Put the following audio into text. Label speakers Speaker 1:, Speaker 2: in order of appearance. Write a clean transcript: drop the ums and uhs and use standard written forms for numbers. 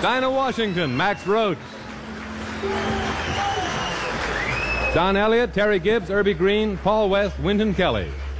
Speaker 1: Dinah Washington, Max Roach. Don Elliott, Terry Gibbs, Irby Green, Paul West, Wynton Kelly.